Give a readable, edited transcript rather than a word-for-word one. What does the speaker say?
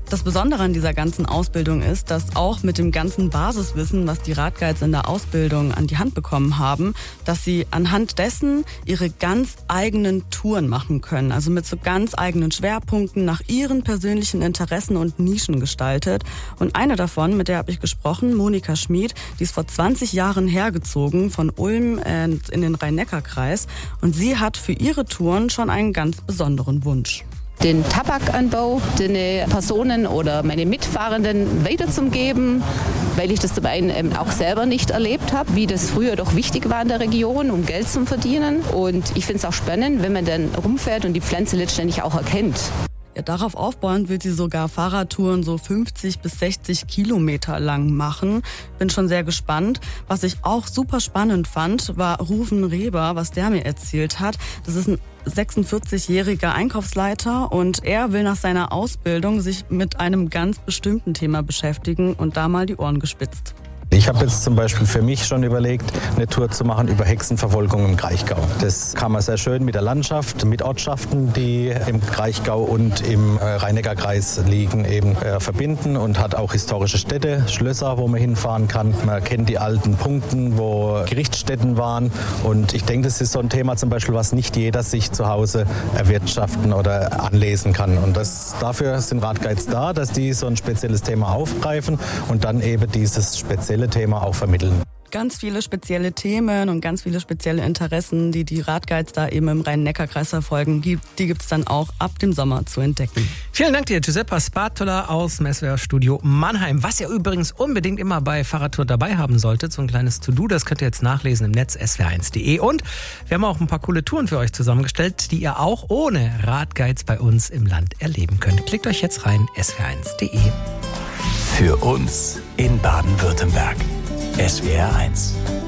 Das Besondere an dieser ganzen Ausbildung ist, dass auch mit dem ganzen Basiswissen, was die Radguides in der Ausbildung an die Hand bekommen haben, dass sie anhand dessen ihre ganz eigenen Touren machen können. Also mit so ganz eigenen Schwerpunkten nach ihren persönlichen Interessen und Nischen gestaltet. Und eine davon, mit der habe ich gesprochen, Monika Schmid, die ist vor 20 Jahren hergezogen von Ulm in den Rhein-Neckar-Kreis. Und sie hat für ihre Touren schon einen ganz besonderen Wunsch. Den Tabakanbau den Personen oder meine Mitfahrenden weiterzugeben, weil ich das zum einen auch selber nicht erlebt habe, wie das früher doch wichtig war in der Region, um Geld zu verdienen. Und ich finde es auch spannend, wenn man dann rumfährt und die Pflanze letztendlich auch erkennt. Ja, darauf aufbauend will sie sogar Fahrradtouren so 50 bis 60 Kilometer lang machen. Bin schon sehr gespannt. Was ich auch super spannend fand, war Ruven Reber, was der mir erzählt hat. Das ist ein 46-jähriger Einkaufsleiter und er will nach seiner Ausbildung sich mit einem ganz bestimmten Thema beschäftigen und da mal die Ohren gespitzt. Ich habe jetzt zum Beispiel für mich schon überlegt, eine Tour zu machen über Hexenverfolgung im Kraichgau. Das kann man sehr schön mit der Landschaft, mit Ortschaften, die im Kraichgau und im Rhein-Neckar-Kreis liegen, eben verbinden und hat auch historische Städte, Schlösser, wo man hinfahren kann. Man kennt die alten Punkte, wo Gerichtsstätten waren und ich denke, das ist so ein Thema zum Beispiel, was nicht jeder sich zu Hause erwirtschaften oder anlesen kann. Und dafür sind Radguides da, dass die so ein spezielles Thema aufgreifen und dann eben dieses spezielle Thema auch vermitteln. Ganz viele spezielle Themen und ganz viele spezielle Interessen, die die Radguides da eben im Rhein-Neckar-Kreis verfolgen, die gibt es dann auch ab dem Sommer zu entdecken. Vielen Dank dir, Giuseppa Spatola aus dem SWR-Studio Mannheim. Was ihr übrigens unbedingt immer bei Fahrradtour dabei haben solltet, so ein kleines To-Do, das könnt ihr jetzt nachlesen im Netz swr1.de. Und wir haben auch ein paar coole Touren für euch zusammengestellt, die ihr auch ohne Radguides bei uns im Land erleben könnt. Klickt euch jetzt rein, swr1.de. Für uns in Baden-Württemberg. SWR 1